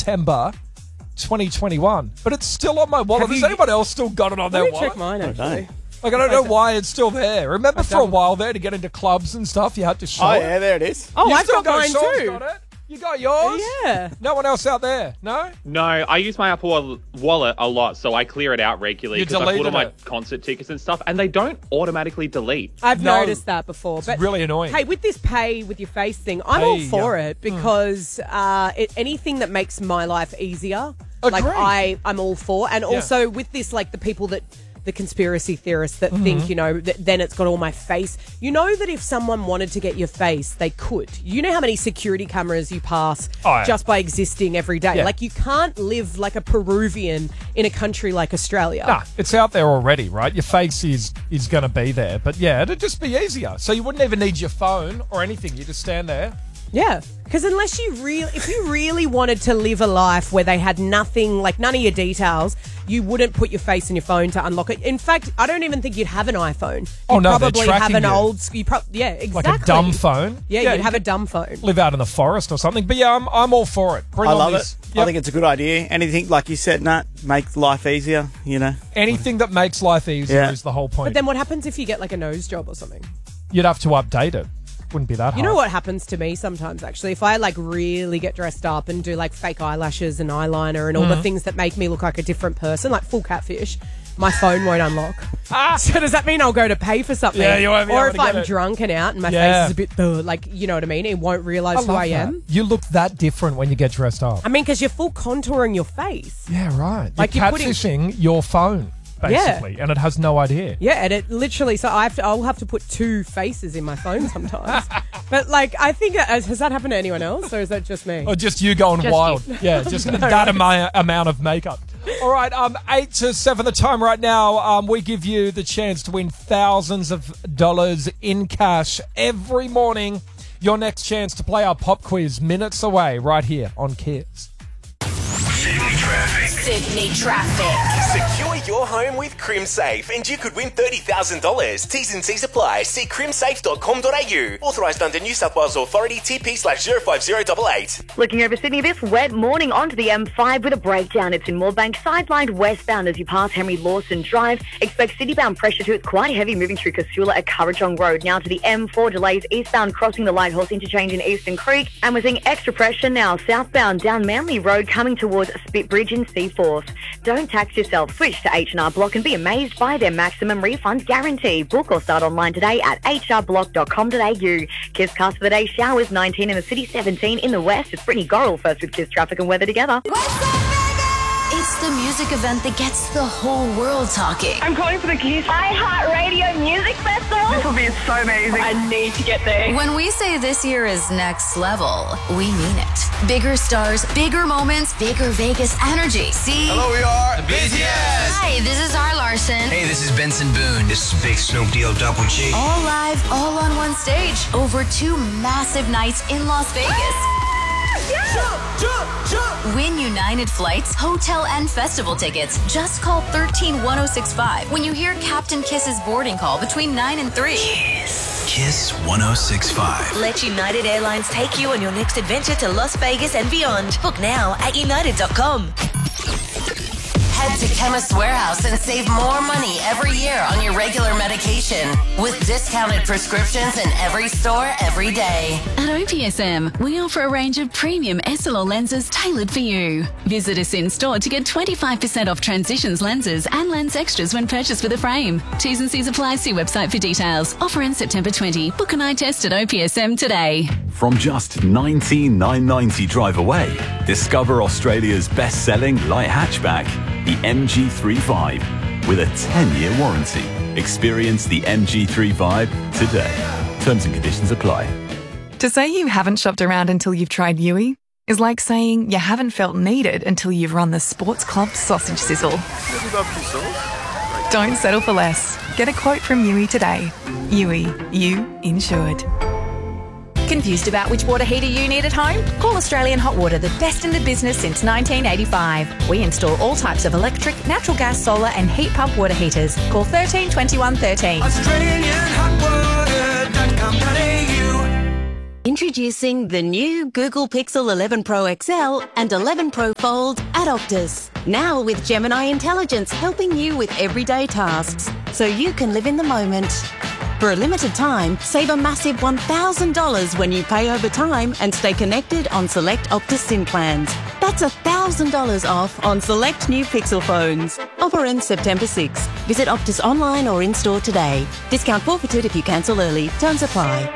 September 2021. But it's still on my wallet. Has anyone else still got it on their wallet? Check mine, actually. Like, I don't know why it's still there. Remember for a while there to get into clubs and stuff, you had to show it? Oh, yeah, there it is. Oh, You I've still got mine Sean's too. got it? You got yours? Yeah. No one else out there? No? No, I use my Apple Wallet a lot, so I clear it out regularly You because I put all deleted my it. concert tickets and stuff, and they don't automatically delete. I've No. noticed that before. It's really annoying. Hey, with this pay with your face thing, I'm all Hey, for yeah. it because anything that makes my life easier, Agree. like I'm all for. And also with this, like the people that, the conspiracy theorists that think, you know, that then it's got all my face. You know that if someone wanted to get your face, they could. You know how many security cameras you pass just by existing every day? Yeah. Like you can't live like a Peruvian in a country like Australia. Nah, it's out there already, right? Your face is going to be there. But yeah, it'd just be easier. So you wouldn't even need your phone or anything. You just stand there. Yeah, because unless if you really wanted to live a life where they had nothing, like none of your details, you wouldn't put your face in your phone to unlock it. In fact, I don't even think you'd have an iPhone. Oh, You'd no, they're probably have tracking an you. old, yeah, exactly. Like a dumb phone. Yeah, you'd you have a could dumb phone. live out in the forest or something. But yeah, I'm all for it. Bring I on love this. it. I think it's a good idea. Anything, like you said, Nat, make life easier, you know. Anything that makes life easier Yeah. is the whole point. But then what happens if you get like a nose job or something? You'd have to update it. Wouldn't be that hard. You know what happens to me sometimes, actually? If I, like, really get dressed up and do, like, fake eyelashes and eyeliner and all the things that make me look like a different person, like full catfish, my phone won't unlock. So does that mean I'll go to pay for something? Yeah, you won't be Or able if to get I'm it. drunk and out and my Yeah. face is a bit, like, you know what I mean? It won't realise who love I that. am. You look that different when you get dressed up. I mean, because you're full contouring your face. Yeah, right. Like you're you're putting- catfishing your phone, basically, and it has no idea. Yeah, and it literally, so I'll have to put two faces in my phone sometimes. But, like, I think, has that happened to anyone else, or is that just me? Or just you going wild. Yeah, just that amount of makeup. All right, 8 to 7 the time right now. We give you the chance to win thousands of dollars in cash every morning. Your next chance to play our pop quiz minutes away right here on Kids. Sydney Traffic. Secure your home with CrimSafe and you could win $30,000. T's and C's apply. See crimsafe.com.au. Authorised under New South Wales Authority TP/05088. Looking over Sydney this wet morning onto the M5 with a breakdown. It's in Moorebank, sidelined westbound as you pass Henry Lawson Drive. Expect city-bound pressure too. It's quite heavy moving through Casula at Currajong Road. Now to the M4, delays eastbound crossing the Lighthorse interchange in Eastern Creek. And we're seeing extra pressure now southbound down Manly Road coming towards Spit Bridge in Seaforth. Don't tax yourself. Switch to H&R Block and be amazed by their maximum refund guarantee. Book or start online today at hrblock.com.au. Kiss cast for the day. Showers 19 in the city, 17 in the west. It's Brittany Gorrell first with Kiss Traffic and Weather together. It's the music event that gets the whole world talking. I'm calling for the Kiss iHeartRadio Music Festival. This will be so amazing. I need to get there. When we say this year is next level, we mean it. Bigger stars, bigger moments, bigger Vegas energy. See? Hello, we are the BTS. Hi, this is R. Larson. Hey, this is Benson Boone. This is Big Snoop Deal Double G. All live, all on one stage. Over 2 massive nights in Las Vegas. Win United Flights, hotel, and festival tickets. Just call 131065 when you hear Captain Kiss's boarding call between 9 and 3. Kiss 1065. Let United Airlines take you on your next adventure to Las Vegas and beyond. Book now at united.com. Head to Chemist Warehouse and save more money every year on your regular medication with discounted prescriptions in every store every day. At OPSM, we offer a range of premium SLR lenses tailored for you. Visit us in store to get 25% off Transitions lenses and lens extras when purchased with a frame. T's and C's apply. See website for details. Offer ends September 20. Book an eye test at OPSM today. From just $19,990 drive away, discover Australia's best-selling light hatchback, the MG3 with a 10-year warranty. Experience the MG3 today. Terms and conditions apply. To say you haven't shopped around until you've tried Yui is like saying you haven't felt needed until you've run the Sports Club sausage sizzle. Don't settle for less. Get a quote from Yui today. Yui, you insured. Confused about which water heater you need at home? Call Australian Hot Water, the best in the business since 1985. We install all types of electric, natural gas, solar and heat pump water heaters. Call 13 21 13. AustralianHotWater.com.au Introducing the new Google Pixel 11 Pro XL and 11 Pro Fold at Optus. Now with Gemini Intelligence helping you with everyday tasks, so you can live in the moment. For a limited time, save a massive $1,000 when you pay over time and stay connected on select Optus SIM plans. That's $1,000 off on select new Pixel phones. Offer ends September 6. Visit Optus online or in-store today. Discount forfeited if you cancel early. Terms apply.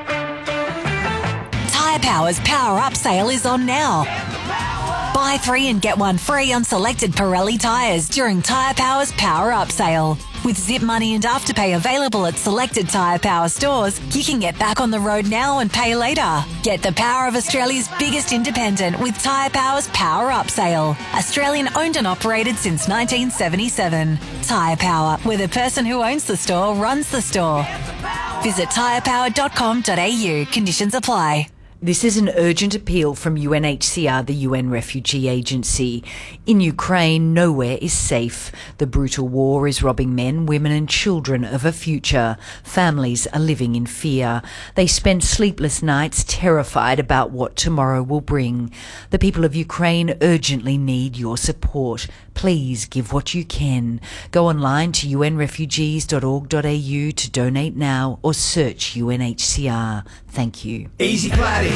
Tyre Power's Power Up sale is on now. Buy 3 and get 1 free on selected Pirelli tyres during Tyre Power's Power Up sale. With Zip Money and Afterpay available at selected Tyre Power stores, you can get back on the road now and pay later. Get the power of Australia's biggest independent with Tyre Power's Power Up sale. Australian owned and operated since 1977. Tyre Power, where the person who owns the store runs the store. Visit tyrepower.com.au. Conditions apply. This is an urgent appeal from UNHCR, the UN Refugee Agency. In Ukraine, nowhere is safe. The brutal war is robbing men, women and children of a future. Families are living in fear. They spend sleepless nights terrified about what tomorrow will bring. The people of Ukraine urgently need your support. Please give what you can. Go online to unrefugees.org.au to donate now or search UNHCR. Thank you. Easy Cladding.